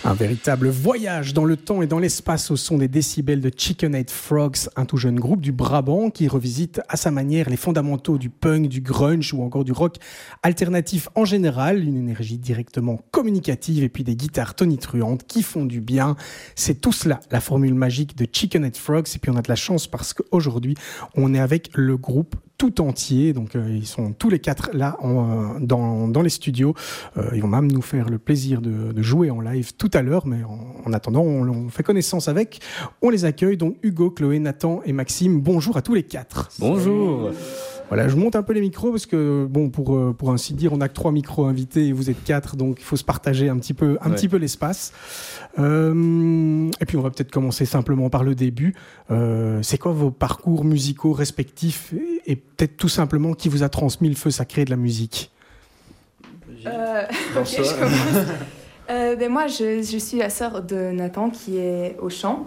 Un véritable voyage dans le temps et dans l'espace au son des décibels de Chicken-Head Frogs, un tout jeune groupe du Brabant qui revisite à sa manière les fondamentaux du punk, du grunge ou encore du rock alternatif en général, une énergie directement communicative et puis des guitares tonitruantes qui font du bien. C'est tout cela, la formule magique de Chicken-Head Frogs. Et puis on a de la chance parce qu'aujourd'hui, on est avec le groupe tout entier, donc ils sont tous les quatre là dans les studios. Ils vont même nous faire le plaisir de jouer en live tout à l'heure, mais en attendant, on fait connaissance avec. On les accueille, donc Hugo, Chloé, Nathan et Maxime. Bonjour à tous les quatre. Bonjour. Voilà, je monte un peu les micros parce que, bon, pour ainsi dire, on n'a que 3 micros invités et vous êtes 4, donc il faut se partager un petit peu l'espace. Et puis on va peut-être commencer simplement par le début. C'est quoi vos parcours musicaux respectifs et peut-être tout simplement qui vous a transmis le feu sacré de la musique? Ok, je commence. Moi, je suis la sœur de Nathan qui est au chant.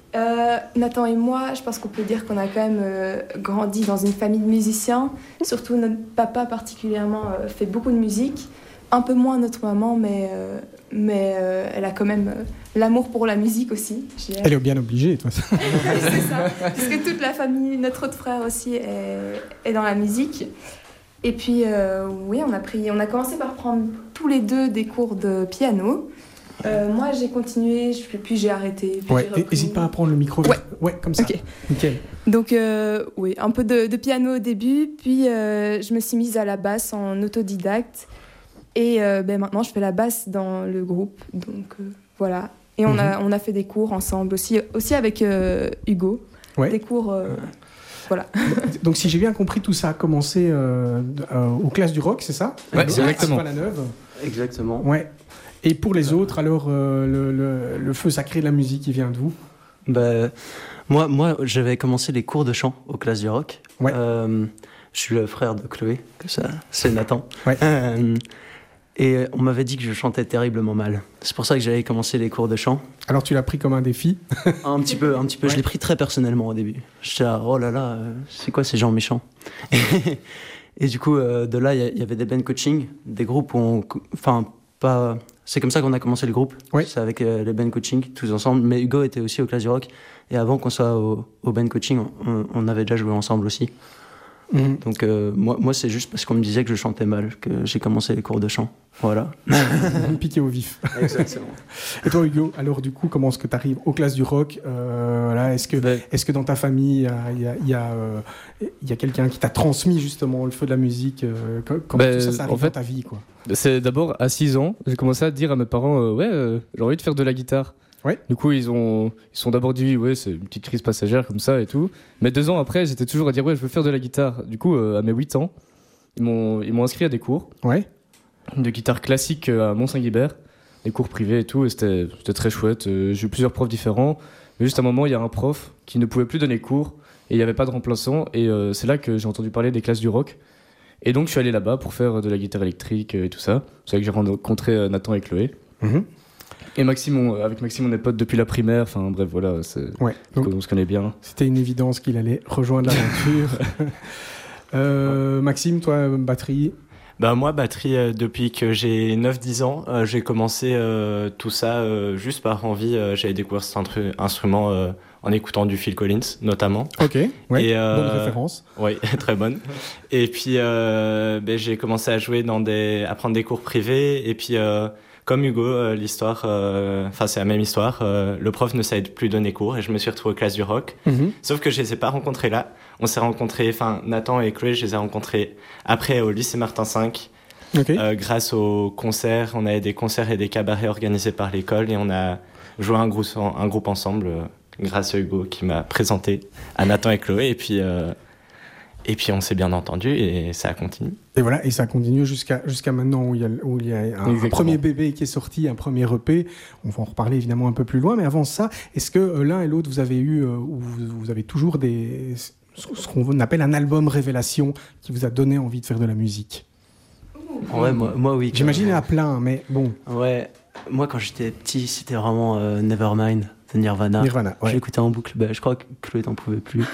Nathan et moi, je pense qu'on peut dire qu'on a quand même grandi dans une famille de musiciens. Surtout notre papa particulièrement fait beaucoup de musique. Un peu moins notre maman, mais elle a quand même l'amour pour la musique aussi. Elle est bien obligée, toi. C'est ça, parce que toute la famille, notre autre frère aussi est dans la musique. Et puis, oui, on a commencé par prendre tous les deux des cours de piano. Moi, j'ai continué, puis j'ai arrêté. Puis ouais, n'hésite pas à prendre le micro. Ouais, comme ça. Okay. Nickel. Donc, oui, un peu de piano au début, puis je me suis mise à la basse en autodidacte. Et maintenant, je fais la basse dans le groupe. Donc, voilà. Et on a fait des cours ensemble aussi avec Hugo. Ouais. Des cours... Voilà. Donc, si j'ai bien compris, tout ça a commencé aux classes du rock, c'est ça? Ouais, c'est exactement. À la Neuve. Exactement. Ouais. Et pour les autres, alors, le feu sacré de la musique, il vient d'où? Moi, j'avais commencé les cours de chant aux classes du rock. Ouais. Je suis le frère de Chloé, c'est Nathan. Ouais. Et on m'avait dit que je chantais terriblement mal. C'est pour ça que j'avais commencé les cours de chant. Alors tu l'as pris comme un défi? Un petit peu. Ouais. Je l'ai pris très personnellement au début. J'étais là, oh là là, c'est quoi ces gens méchants? Et du coup, de là, il y avait des band coaching, des groupes où c'est comme ça qu'on a commencé le groupe. Ouais. C'est avec les band coaching, tous ensemble. Mais Hugo était aussi aux classes du rock. Et avant qu'on soit au band coaching, on avait déjà joué ensemble aussi. Mmh. Donc moi c'est juste parce qu'on me disait que je chantais mal que j'ai commencé les cours de chant. Voilà. Piqué au vif. Exactement. Et toi Hugo, alors du coup, comment est-ce que tu arrives aux classes du rock? Est-ce que dans ta famille il y a quelqu'un qui t'a transmis justement le feu de la musique? Comment tout ça arrive dans ta vie, quoi? C'est d'abord à 6 ans, j'ai commencé à dire à mes parents j'ai envie de faire de la guitare. Ouais. Du coup, ils sont d'abord dit c'est une petite crise passagère comme ça et tout. Mais 2 ans après, j'étais toujours à dire je veux faire de la guitare. Du coup, à mes 8 ans, ils m'ont inscrit à des cours de guitare classique à Mont-Saint-Guibert, des cours privés et tout. Et c'était très chouette. J'ai eu plusieurs profs différents. Mais juste à un moment, il y a un prof qui ne pouvait plus donner cours et il n'y avait pas de remplaçant. Et c'est là que j'ai entendu parler des classes du rock. Et donc, je suis allé là-bas pour faire de la guitare électrique et tout ça. C'est là que j'ai rencontré Nathan et Chloé. Mm-hmm. Et avec Maxime, on est potes depuis la primaire. Enfin, bref, voilà. Donc, on se connaît bien. C'était une évidence qu'il allait rejoindre l'aventure. Maxime, toi, batterie? Moi, batterie, depuis que j'ai 9-10 ans, j'ai commencé tout ça juste par envie. J'avais découvert cet instrument en écoutant du Phil Collins, notamment. Ok, ouais, bonne référence. Oui, très bonne. Et puis, j'ai commencé à jouer à prendre des cours privés. Et puis... comme Hugo, l'histoire, c'est la même histoire. Le prof ne savait plus donner cours et je me suis retrouvé aux classes du rock. Mm-hmm. Sauf que je les ai pas rencontrés là. On s'est rencontrés, Nathan et Chloé, je les ai rencontrés après au lycée Martin V. Okay. Grâce aux concerts, on avait des concerts et des cabarets organisés par l'école et on a joué un groupe ensemble grâce à Hugo qui m'a présenté à Nathan et Chloé. Et puis on s'est bien entendu et ça continue. Et voilà, et ça continue jusqu'à maintenant où il y a un premier bébé qui est sorti, un premier EP. On va en reparler évidemment un peu plus loin, mais avant ça, est-ce que l'un et l'autre vous avez eu ou vous avez toujours ce qu'on appelle un album révélation qui vous a donné envie de faire de la musique? Ouais, moi oui. J'imagine à plein, mais bon. Ouais, moi quand j'étais petit, c'était vraiment Nevermind de Nirvana. Ouais. J'ai écouté en boucle. Je crois que Chloé t'en pouvait plus.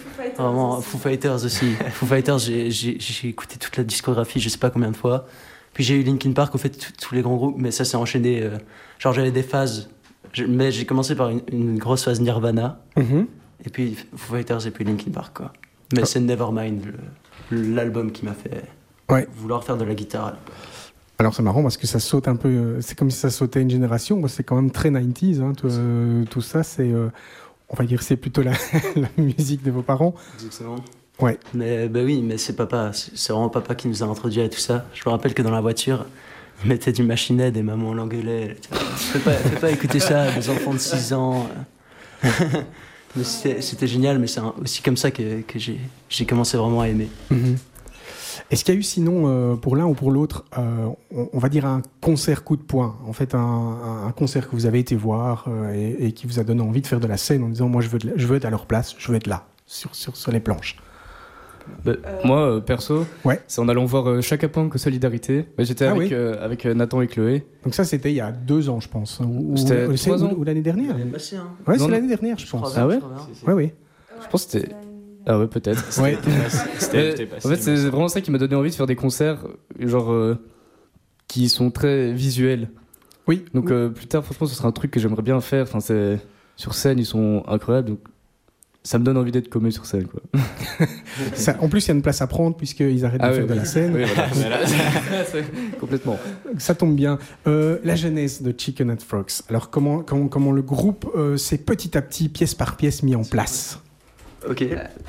Vraiment, Foo Fighters aussi. Foo Fighters, j'ai écouté toute la discographie, je sais pas combien de fois. Puis j'ai eu Linkin Park, au fait, tous les grands groupes, mais ça s'est enchaîné. Genre, j'avais des phases. Mais j'ai commencé par une grosse phase Nirvana, et puis Foo Fighters, et puis Linkin Park, quoi. Mais c'est Nevermind, l'album qui m'a fait vouloir faire de la guitare. Alors c'est marrant parce que ça saute un peu, c'est comme si ça sautait une génération, c'est quand même très 90s, hein, tout ça, c'est, on va dire, c'est plutôt la musique de vos parents. Exactement. Ouais. Mais oui, mais c'est vraiment papa qui nous a introduits à tout ça. Je me rappelle que dans la voiture, il mettait du Machine Head et maman l'engueulait. Fais pas écouter ça à des enfants de 6 ans. Mais c'était génial, mais c'est aussi comme ça que j'ai commencé vraiment à aimer. Est-ce qu'il y a eu sinon, pour l'un ou pour l'autre, on va dire un concert coup de poing, en fait un concert que vous avez été voir et qui vous a donné envie de faire de la scène en disant moi je veux être à leur place, je veux être là, sur les planches? Moi, perso, c'est en allant voir Chaka Punk Solidarité. J'étais avec Nathan et Chloé. Donc ça, c'était il y a 2 ans, je pense. C'était 3 ans. Ou l'année dernière. Passé, hein. Ouais, c'est l'année dernière, je pense. Ah ouais? Oui. Je pense que c'était... Ah ouais, peut-être. Ouais. En fait, c'est vraiment ça qui m'a donné envie de faire des concerts, genre, qui sont très visuels. Oui. Donc plus tard, franchement, ce sera un truc que j'aimerais bien faire. Enfin, sur scène, ils sont incroyables. Donc ça me donne envie d'être comme eux sur scène, quoi. En plus, il y a une place à prendre puisqu'ils arrêtent de faire de la scène. Oui, voilà. Complètement. Ça tombe bien. La genèse de Chicken and Frogs. Alors, comment le groupe s'est petit à petit, pièce par pièce, mis en place? Ok.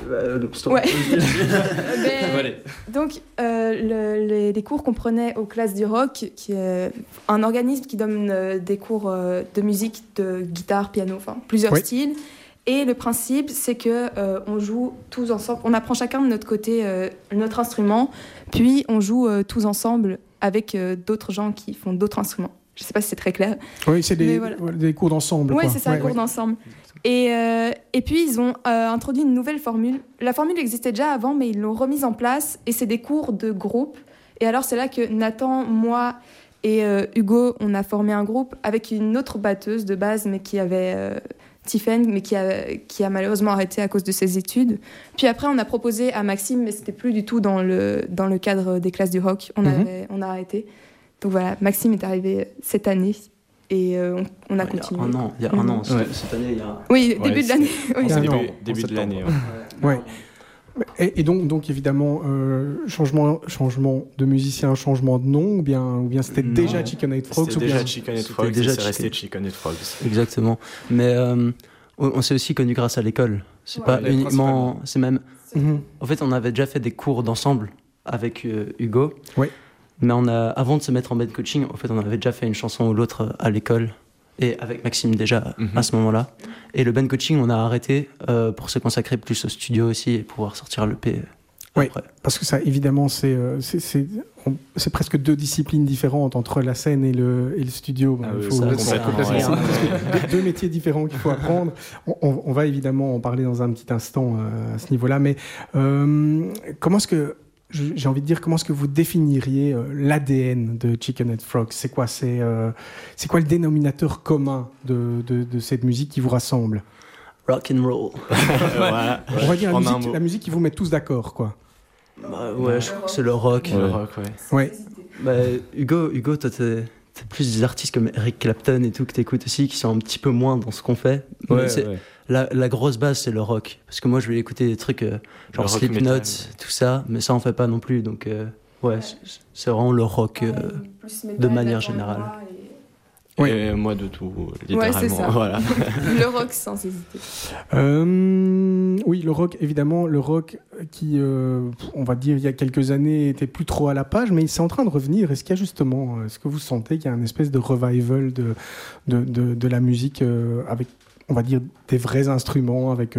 Donc, les cours qu'on prenait aux classes du rock, qui est un organisme qui donne des cours de musique, de guitare, piano, enfin plusieurs styles. Et le principe, c'est que on joue tous ensemble. On apprend chacun de notre côté notre instrument, puis on joue tous ensemble avec d'autres gens qui font d'autres instruments. Je ne sais pas si c'est très clair. Oui, c'est des cours d'ensemble. Oui, c'est ça, cours d'ensemble. Et puis, ils ont introduit une nouvelle formule. La formule existait déjà avant, mais ils l'ont remise en place. Et c'est des cours de groupe. Et alors, c'est là que Nathan, moi et Hugo, on a formé un groupe avec une autre batteuse de base, mais qui avait... Tiffen, mais qui a malheureusement arrêté à cause de ses études. Puis après, on a proposé à Maxime, mais c'était plus du tout dans le cadre des classes du rock. On a arrêté. Donc voilà, Maxime est arrivé cette année et on a continué. Il y a un an. Cette année, il y a... Oui, début de l'année. Oui, début de l'année. Ouais. Et donc évidemment, changement de musicien, changement de nom, ou bien c'était déjà Chicken and Frogs? C'était déjà Chicken and Frogs, c'est resté Chicken and Frogs. Exactement. Mais on s'est aussi connus grâce à l'école. C'est pas uniquement... C'est même... En fait, on avait déjà fait des cours d'ensemble avec Hugo. Oui. Mais avant de se mettre en band coaching, en fait, on avait déjà fait une chanson ou l'autre à l'école. Et avec Maxime déjà à ce moment-là. Et le band coaching, on a arrêté pour se consacrer plus au studio aussi et pouvoir sortir l'EP après. Parce que ça, évidemment, c'est presque 2 disciplines différentes entre la scène et le studio. C'est 2 métiers différents qu'il faut apprendre. On va évidemment en parler dans un petit instant à ce niveau-là. Mais comment est-ce que... J'ai envie de dire, comment est-ce que vous définiriez l'ADN de Chicken and Frogs? C'est quoi le dénominateur commun de cette musique qui vous rassemble? Rock and roll. Voilà. On va dire la musique qui vous met tous d'accord, quoi. Je crois que c'est le rock. Le rock, ouais. Hugo, toi, t'es plus des artistes comme Eric Clapton et tout que t'écoutes aussi, qui sont un petit peu moins dans ce qu'on fait. La grosse base, c'est le rock. Parce que moi, je vais écouter des trucs genre Slipknot, tout ça, mais ça, on fait pas non plus. Donc, c'est vraiment le rock de manière générale. Et moi, de tout, littéralement. Ouais, c'est ça. Voilà. Le rock, sans hésiter. Oui, le rock, évidemment. Le rock qui, on va dire, il y a quelques années, était plus trop à la page, mais c'est en train de revenir. Est-ce que vous sentez qu'il y a une espèce de revival de la musique avec, on va dire, des vrais instruments, avec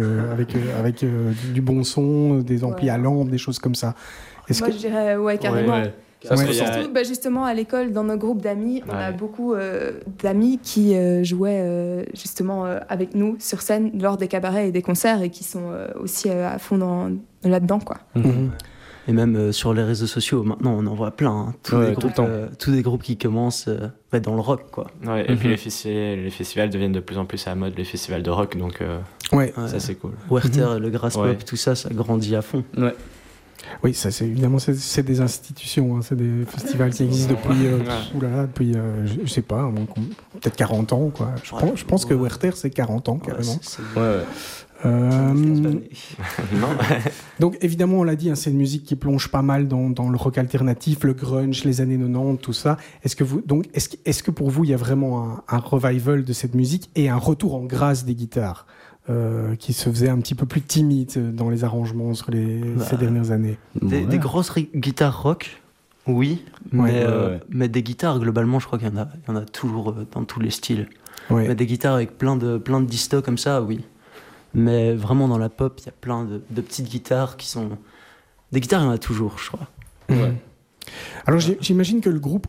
du bon son, des amplis à lampe, des choses comme ça? Je dirais, carrément. Surtout, justement, à l'école, dans nos groupes d'amis, on a beaucoup d'amis qui jouaient justement avec nous sur scène lors des cabarets et des concerts et qui sont aussi à fond là-dedans, quoi. Et même sur les réseaux sociaux, maintenant, on en voit plein. Tous des groupes qui commencent dans le rock, quoi. Ouais, et puis les festivals deviennent de plus en plus à la mode, les festivals de rock, donc ça, c'est cool. Werther, le Grass Pop, tout ça, ça grandit à fond. Ouais. Oui, ça, évidemment, c'est des institutions, hein, c'est des festivals qui existent depuis, je sais pas, peut-être 40 ans, quoi. Je pense que Werther, c'est 40 ans, carrément. Donc, évidemment, on l'a dit, hein, c'est une musique qui plonge pas mal dans le rock alternatif, le grunge, les années 90, tout ça. Est-ce que pour vous, il y a vraiment un revival de cette musique et un retour en grâce des guitares qui se faisait un petit peu plus timide dans les arrangements sur ces dernières années? Des grosses guitares rock, oui, mais des guitares, globalement, je crois qu'il y en a toujours dans tous les styles. Ouais. Mais des guitares avec plein de distos comme ça, oui. Mais vraiment, dans la pop, il y a plein de petites guitares qui sont... Des guitares, il y en a toujours, je crois. Ouais. Alors j'imagine que le groupe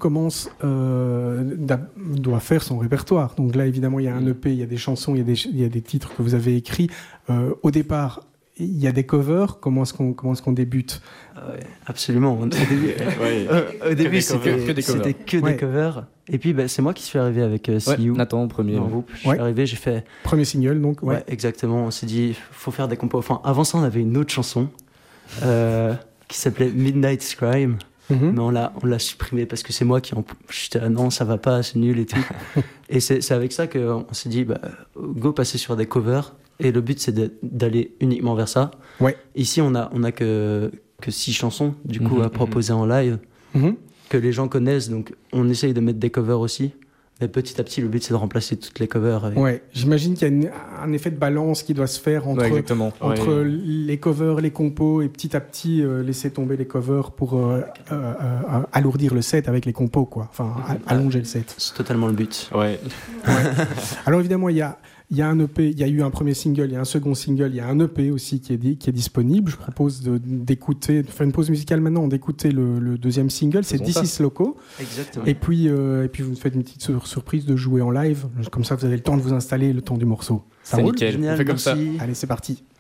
doit faire son répertoire. Donc là, évidemment, il y a un EP, il y a des chansons, il y a des titres que vous avez écrits. Au départ, il y a des covers. Comment est-ce qu'on débute? Absolument. Au début, c'était que des covers. Et puis, c'est moi qui suis arrivé avec See You. Nathan, premier. Groupe. Je suis arrivé, j'ai fait... Premier single, donc. Ouais, exactement. On s'est dit, faut faire des compos. Enfin, avant ça, on avait une autre chanson qui s'appelait Midnight Scream. Mais on l'a supprimé parce que c'est moi qui j'étais non, ça va pas, c'est nul et tout. Et c'est avec ça qu'on s'est dit go passer sur des covers, et le but c'est d'aller uniquement vers ça. Ici on a que 6 chansons du coup à proposer en live que les gens connaissent, donc on essaye de mettre des covers aussi. Mais petit à petit, le but, c'est de remplacer toutes les covers. J'imagine qu'il y a un effet de balance qui doit se faire entre les covers, les compos, et petit à petit laisser tomber les covers pour alourdir le set avec les compos, quoi. Enfin, allonger le set. C'est totalement le but. Alors évidemment, il y a un EP, il y a eu un premier single, il y a un second single, il y a un EP aussi qui est disponible. Je propose de faire une pause musicale maintenant, d'écouter le deuxième single, c'est This Is Loco. Exactement. Et puis vous nous faites une petite surprise de jouer en live, comme ça vous avez le temps de vous installer, le temps du morceau. C'est nickel, Génial, on fait comme ça. Allez, c'est parti.